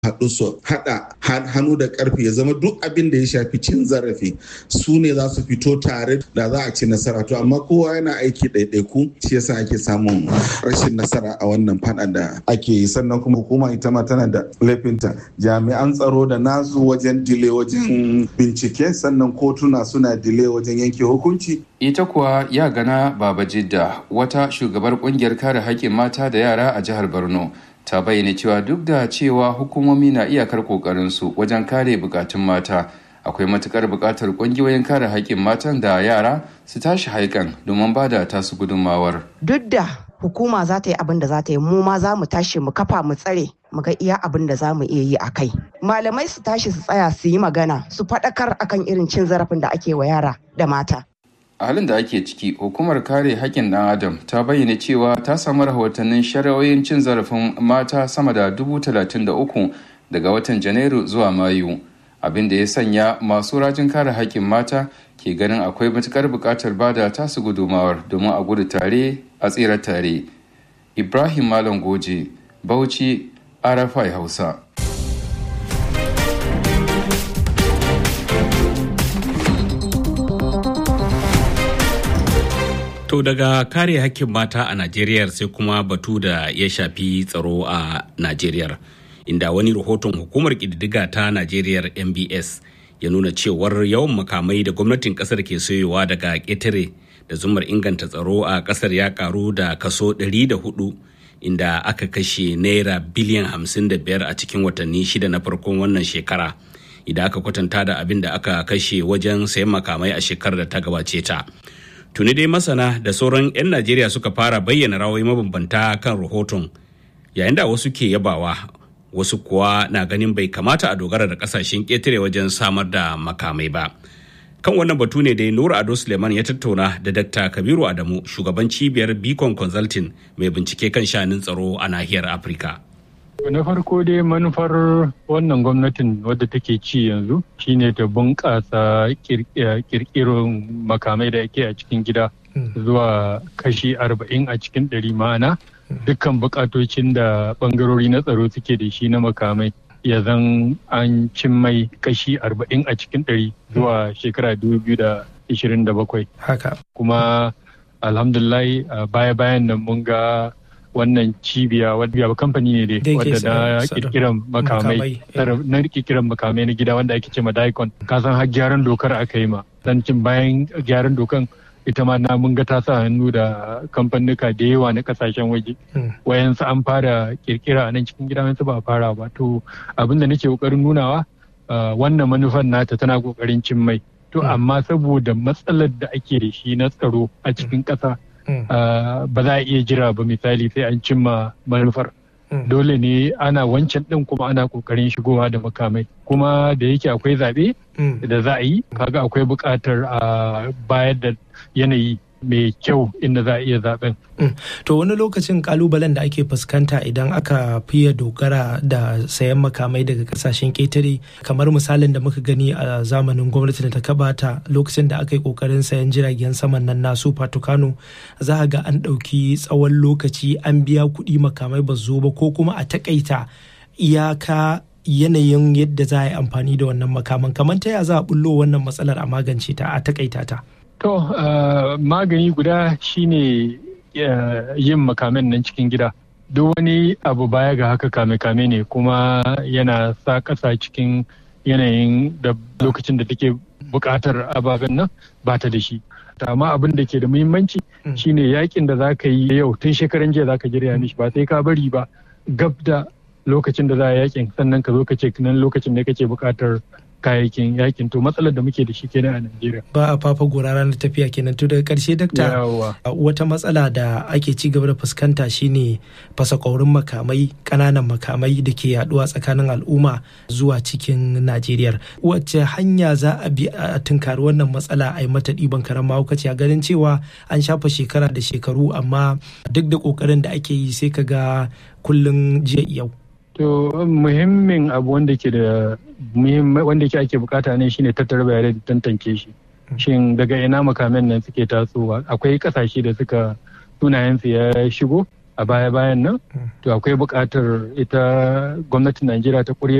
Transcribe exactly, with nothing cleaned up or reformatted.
haɗu su haɗa hannu da ƙarfi ya zama duk abin da ya shafi cin zarafi su ne za su fito tare da za a ci nasara. To amma kowa yana aiki ɗaiɗaiku shi yasa ake samun rashin nasara a wannan faɗa da ake yi. Sannan kuma hukuma ita ma tana da laifinta, jami'an tsaro da nasu wajen dile wajen bincike, sannan kotuna suna dile wajen yanke hukunci. Ita kuwa ya gana Baba Jidda, wata shugabar ƙungiyar kare haƙƙin mata da yara a jihar Borno, ta bayyana cewa duk da cewa hukumomi na iyakar kokarinsu wajen kare bukatun mata, akwai matukar bukatar kungiyoyin kare haƙƙin matan da yara su tashi haikan domin ba da tasu gudunmawar. Duk da hukuma za ta yi abin da za ta yi, mu ma za mu tashi mu kafa mu tsare mu ga iya abin da za mu iya yi a kai. Malamai su tashi su tsaya su yi magana, su faɗakar akan irin cin zarafin da ake wa yara da mata. A halin da ake ciki, hukumar kare haƙƙin ɗan adam ta bayyana cewa ta samu rahotannin shari'o'in cin zarafin mata sama da dubu talatin da uku daga watan Janairu zuwa Mayu, abin da ya sanya masu rajin kare haƙƙin mata ke ganin akwai matuƙar buƙatar bada tasu gudumawar domin a gudu tare a tsira tare. Ibrahim Malam Goje, Bauchi, R F I Hausa. To daga kare hakkin mata a Najeriya sai kuma batu da ya shafi tsaro a Najeriya, inda wani rahoton hukumar ƙididdiga ta Najeriya N B S ya nuna cewar yawan makamai da gwamnatin ƙasar ke sayowa daga ƙetare da zumar inganta tsaro a ƙasar ya karu da kaso ɗari da hudu, inda aka kashe naira biliyan hamsin da biyar a cikin watanni shida na farkon wannan shekara, idan aka kwatanta da abin da aka kashe wajen sayan makamai a shekarar da ta gabace ta. Tuni dai masana da sauran 'yan Najeriya suka fara bayyana ra'ayoyi mabambanta kan rahoton, yayin da wasu ke yabawa, wasu kuwa na ganin bai kamata a dogara da kasashen ƙetare wajen samar da makamai ba. Kan wannan batu ne dai Nura Ado Suleiman ya tattauna da Dakta Kabiru Adamu, shugaban cibiyar Beacon Consulting mai bincike kan sha'anin tsaro a nahiyar Afirka. Na farko dai manufar wannan gwamnatin wadda take ci yanzu shine ta bunƙasa kirkirin makamai da ake a cikin gida zuwa kashi arba'in a cikin ɗari, ma'ana dukkan buƙatocin da ɓangarori na tsaro suke da shi na makamai ya zan an cin mai kashi arba'in a cikin ɗari zuwa shekara dubu biyu da ishirin da bakwai. Haka. Kuma alhamdulillah baya-bayan nan mun ga wannan cibiya wadda kamfani ne dai wadda na kirkiran makamai na kirkiran makamai na gida wanda ake ce ma Daikon, ka san har gyaran dokar aka yi ma dan cin bayan gyaran dokan ita ma na mun ga ta sa hannu da kamfanuka da yawa na kasashen waje wayansu an fara kirkira a nan cikin gida wayansu ba a fara ba. To abin da nake kokarin nunawa wannan manufar nata tana kokarin cin mai, to amma saboda matsalar da ake da shi na tsaro a cikin ƙasa ba za a iya jira ba, misali sai an cimma manufar. Dole ne ana wancan ɗin kuma ana ƙoƙarin shigowa da makamai, kuma da yake akwai zaɓe da za a yi, kaga akwai buƙatar a bayar da yanayi mai kyau inda za a iya zaben. To wani lokacin kalubalen da ake fuskanta idan aka fiye dogara da sayan makamai daga kasashen ƙetare, kamar misalin da muka gani a zamanin gwamnati da ta gabata lokacin da aka yi kokarin sayan jiragen saman nan na Super Tucano, za a ga an ɗauki tsawon lokaci an biya kuɗi makamai ba zo ba, ko kuma a takaita iyaka yanayin yadda za a yi amfani da wannan makaman. Kamar ta ya za a bullo wannan matsalar a magance ta, a takaita ta? To, uh, magani guda shine uh, yin makamen nan cikin gida. Duk wani abu baya ga haka kame-kame ne, kuma yana sa ƙasa cikin yanayin da lokacin da take buƙatar ababen nan ba ta da shi. Amma abin da ke da muhimmanci shine yakin da za ka yi yau tun shekaran jiya za ka jirya mishi, ba sai ka bari ba gab da lokacin da za a yakin sannan ka zo ka ce nan lokacin da kake buƙatar kayayyakin yakin. To matsalar da muke da shi kenan a Najeriya. Ba a fafa gora ranar tafiya kenan. To daga karshe dakta, wata matsala da ake ci gaba da fuskanta shine fasa ƙaurin makamai, ƙananan makamai da ke yaduwa tsakanin al'umma zuwa cikin Najeriya. Wacce hanya za a bi a tunkari wannan matsala a yi mata ɗiban karan mahaukaci, a ganin cewa an shafa shekara da shekaru amma duk da ƙoƙarin da ake yi sai ka ga kullum jiya yau. To muhimmin abu wanda ke da wanda ke ake bukata ne shine tattara bayanai da tantance shi. Shin daga ina makamen nan suke tasowa? Akwai kasashe da suka sunayensu ya shigo a baya-bayan nan to akwai buƙatar ita gwamnatin Najeriya ta